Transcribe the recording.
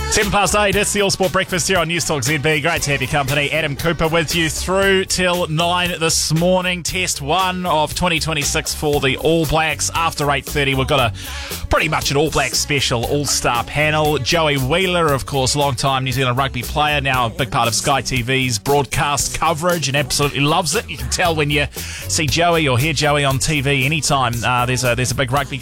8:07, it's the All Sport Breakfast here on News Talk ZB. Great to have your company. Adam Cooper with you through till 9 this morning. Test 1 of 2026 for the All Blacks. After 8:30, we've got pretty much an All Blacks special All-Star panel. Joey Wheeler, of course, long-time New Zealand rugby player, now a big part of Sky TV's broadcast coverage and absolutely loves it. You can tell when you see Joey or hear Joey on TV anytime there's a big rugby